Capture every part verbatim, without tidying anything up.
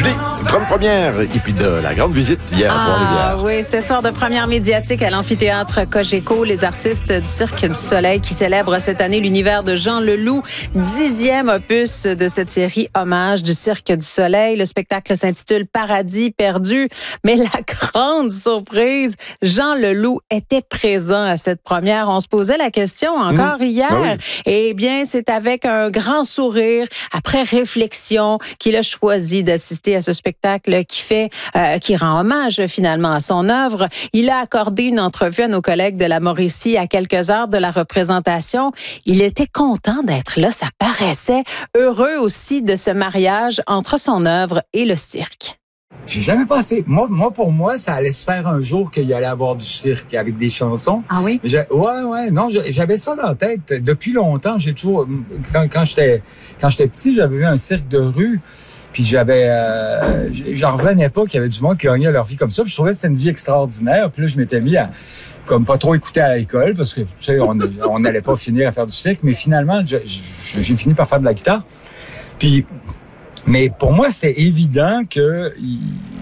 défilé, grande première et puis de la grande visite hier à Trois-Rivières. Ah oui, c'était soir de première médiatique à l'amphithéâtre Cogeco. Les artistes du Cirque du Soleil qui célèbrent cette année l'univers de Jean Leloup, dixième opus de cette série Hommage du Cirque du Soleil. Le spectacle s'intitule Paradis perdu, mais la grande surprise, Jean Leloup était présent à cette première. On se posait la question encore mmh. hier. Ah oui. Eh bien, c'est avec un grand sourire, après réflexion, qu'il a choisi d'assister à ce spectacle qui fait, euh, qui rend hommage finalement à son œuvre. Il a accordé une entrevue à nos collègues de la Mauricie à quelques heures de la représentation. Il était content d'être là, ça paraissait. Heureux aussi de ce mariage entre son œuvre et le cirque. J'ai jamais pensé. Moi, moi, pour moi, ça allait se faire un jour qu'il y allait avoir du cirque avec des chansons. Ah oui? J'ai, ouais, ouais. Non, j'avais ça dans la tête depuis longtemps. J'ai toujours, quand, quand j'étais, quand j'étais petit, j'avais vu un cirque de rue. Puis j'avais, euh, j'en revenais pas qu'il y avait du monde qui gagnait leur vie comme ça. Puis je trouvais que c'était une vie extraordinaire. Puis là, je m'étais mis à, comme pas trop écouter à l'école parce que, tu sais, on, on n'allait pas finir à faire du cirque. Mais finalement, j'ai fini par faire de la guitare. Puis, mais pour moi, c'était évident que il,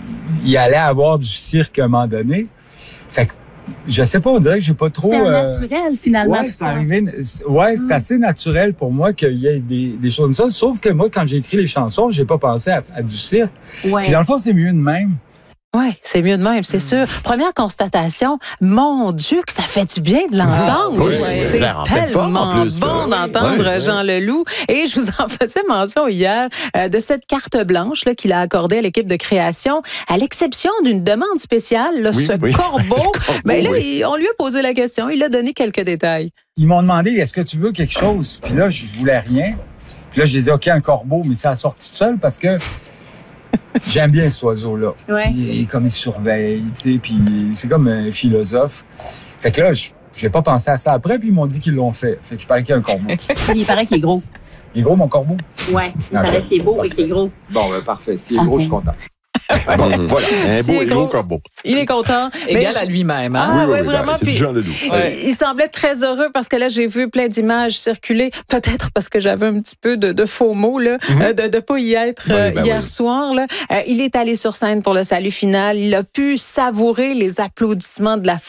il allait avoir du cirque à un moment donné. Fait que, je sais pas, on dirait que j'ai pas trop... C'est euh, naturel, finalement, ouais, tout ça. Arrivé, ouais, c'est mmh. assez naturel pour moi qu'il y ait des, des choses comme ça. Sauf que moi, quand j'ai écrit les chansons, j'ai pas pensé à, à du cirque. Ouais. Puis dans le fond, c'est mieux de même. Oui, c'est mieux de même, c'est sûr. Première constatation, mon Dieu, que ça fait du bien de l'entendre. Oui, oui, c'est tellement forme, en plus, bon d'entendre oui, Jean oui. Leloup. Et je vous en faisais mention hier euh, de cette carte blanche là, qu'il a accordée à l'équipe de création, à l'exception d'une demande spéciale, là, oui, ce oui. corbeau. corbeau ben là, oui. il, on lui a posé la question, il a donné quelques détails. Ils m'ont demandé, est-ce que tu veux quelque chose? Puis là, je voulais rien. Puis là, j'ai dit, OK, un corbeau, mais ça a sorti tout seul parce que j'aime bien cet oiseau-là. Ouais. Il est comme il surveille, tu sais, puis c'est comme un philosophe. Fait que là, je j'ai pas pensé à ça après, puis ils m'ont dit qu'ils l'ont fait. Fait qu'il paraît qu'il y a un corbeau. Il paraît qu'il est gros. Il est gros, mon corbeau? Ouais, il okay. paraît qu'il est beau parfait. Et qu'il est gros. Bon, ben parfait. S'il est okay. gros, je suis content. Bon, voilà, un beau et gros corbeau. Il est content. Égal je... à lui-même. Hein? Ah, oui, oui, oui, vraiment. Ben, c'est puis, du Jean Leloup. Ouais. Il semblait très heureux parce que là, j'ai vu plein d'images circuler. Peut-être parce que j'avais un petit peu de, de faux mots, là, mm-hmm. de ne pas y être oui, ben hier oui. soir. Là. Euh, il est allé sur scène pour le salut final. Il a pu savourer les applaudissements de la